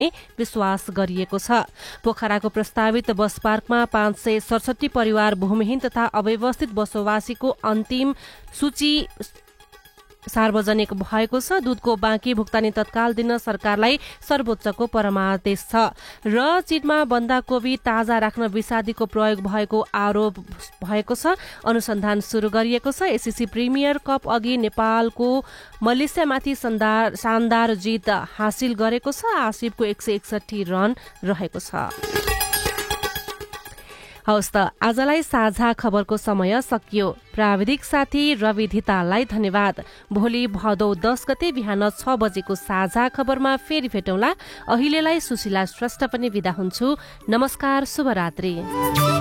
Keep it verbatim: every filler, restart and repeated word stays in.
विश्वास गरिएको छ। पोखराको प्रस्तावित बस पार्कमा पाँच सय सडसठी परिवार भूमिहीन तथा अव्यवस्थित बसोबासीको अन्तिम सूची सार्वजनिक भएको छ। दूधको बाँकी भुक्तानी तत्काल दिन सरकारलाई सर्वोच्चको परमादेश छ र चीनमा बन्दाकोपी ताजा राख्न विषादीको प्रयोग भएको आरोप भएको छ। अनुसन्धान सुरु गरिएको छ। एससीसी प्रिमियर कप अघि नेपालको मलेसियामाथि शानदार शानदार जित हासिल गरेको छ। आसिफको एक सय एकसठी रन रहेको छ। हवस् त आजलाई साझा खबरको समय सकियो। प्राविधिक साथी रवि धिताललाई धन्यवाद। भोलि भदौ दस गते बिहान छ बजेको साझा खबरमा फेरि भेटौँला। अहिलेलाई सुशीला श्रेष्ठ पनि बिदा हुन्छु। नमस्कार, शुभरात्रि।